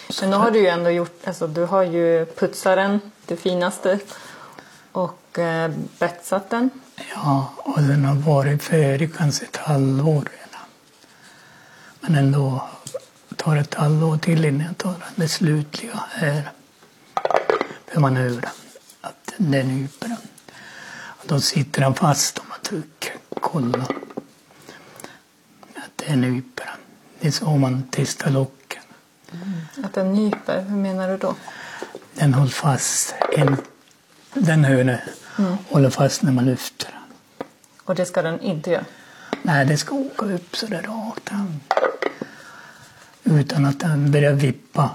Men då har du ju ändå gjort, alltså du har ju putsat den, det finaste, och betsat den. Ja, och den har varit färdig kanske ett halvår redan. Men ändå tar ett halvår till innan jag tar det slutliga här. För man hör att den nyper den. Och då sitter den fast om man trycker. Kolla. Att den nyper den. Det är så man testar locken. Att den nyper, hur menar du då? Den håller fast. Den hönen håller fast när man lyfter den. Och det ska den inte göra? Nej, det ska åka upp så där rakt. Utan att den börjar vippa.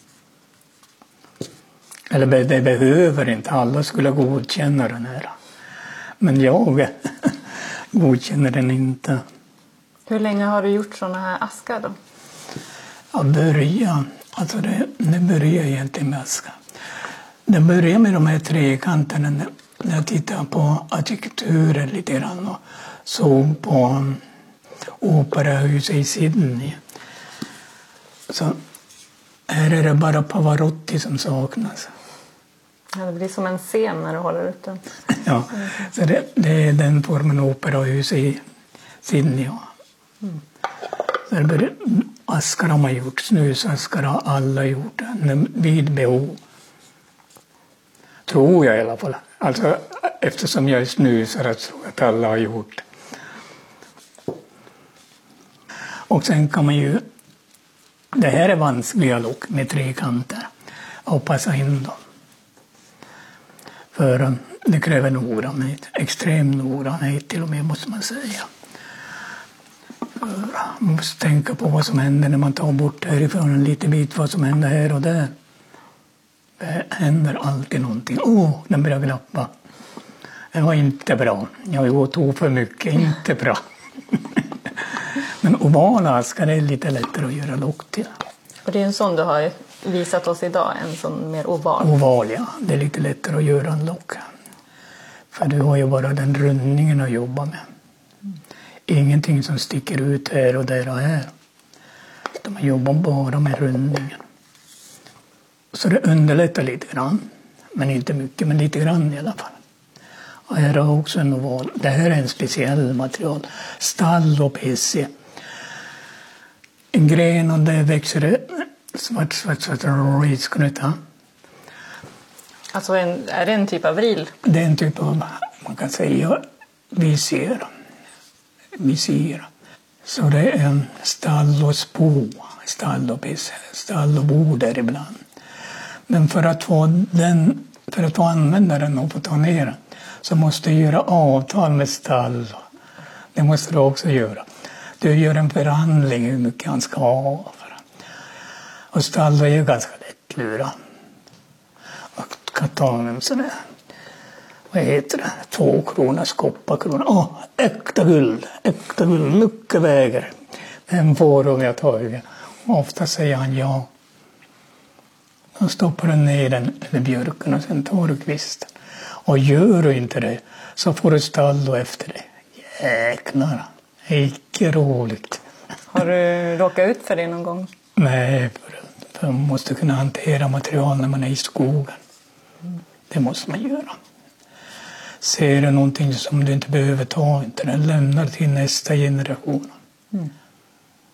Eller det behöver inte. Alla skulle godkänna den här. Men jag godkänner den inte. Hur länge har du gjort sådana här askar då? Jag började, alltså det började egentligen med askar. Det började med de här trekanterna när jag tittade på arkitekturen lite grann och såg på operahuset i Sydney. Så här är det bara Pavarotti som saknas. Ja, det blir som en scen när du håller ut den. Ja, så det är den formen operahus i Sydney. Så askar har man gjort, snusaskar har alla gjort vid behov. Tror jag i alla fall. Alltså, eftersom jag är snusare tror jag att alla har gjort. Och sen kan man ju, det här är vanskliga lock med tre kanter och passa in dem. För det kräver noggrannhet, extrem noggrannhet till och med måste man säga. Man måste tänka på vad som händer när man tar bort härifrån en liten bit, vad som händer här och där. Det händer alltid någonting. Den börjar glappa. Det var inte bra. Jag tog för mycket, inte bra. Men ovala askar är lite lättare att göra lock till. Och det är en sån du har visat oss idag, en sån mer oval. Oval, ja. Det är lite lättare att göra en lock. För du har ju bara den rundningen att jobba med. Ingenting som sticker ut här och där och här. Man jobbar bara med rundningen. Så det underlättar lite grann. Men inte mycket, men lite grann i alla fall. Och här har också en oval. Det här är en speciell material. Stall och PC. En gren och där växer det svart risknötta. Alltså är det en typ av vril? Det är en typ av, man kan säga, visir. Så det är en stall och spå, stall och PC, stall och bo där ibland. Men för att få använda den och få ta ner den så måste du göra avtal med stall. Det måste du också göra. Du gör en förhandling hur mycket han ska ha. Och stall är ju ganska lätt lura. Och kan ta en sån där, vad heter det, 2 kronors kopparkrona. Äkta guld, mycket väger. Den får om jag tar den. Ofta säger han ja. Då stoppar du ner den i björken och sen tar du kvisten. Och gör du inte det så får du stall då efter det. Jäklar, det är icke roligt. Har du råkat ut för det någon gång? Nej, för man måste kunna hantera material när man är i skogen. Det måste man göra. Ser du någonting som du inte behöver ta, inte den lämnar till nästa generation.